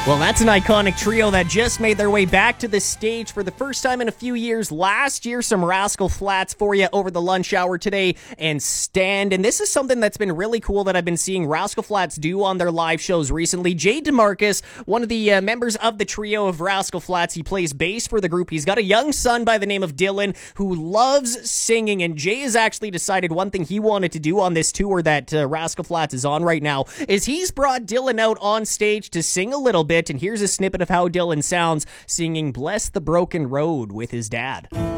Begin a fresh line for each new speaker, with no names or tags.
Well, that's an iconic trio that just made their way back to the stage for the first time in a few years. Last year, some Rascal Flatts for you over the lunch hour today and Stand. And this is something that's been really cool that I've been seeing Rascal Flatts do on their live shows recently. Jay DeMarcus, one of the members of the trio of Rascal Flatts, he plays bass for the group. He's got a young son by the name of Dylan who loves singing. And Jay has actually decided one thing he wanted to do on this tour that Rascal Flatts is on right now is he's brought Dylan out on stage to sing a little bit. And here's a snippet of how Dylan sounds singing Bless the Broken Road with his dad.